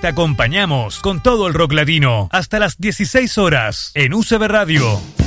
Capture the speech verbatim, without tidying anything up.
Te acompañamos con todo el rock latino hasta las dieciséis horas en U C B Radio.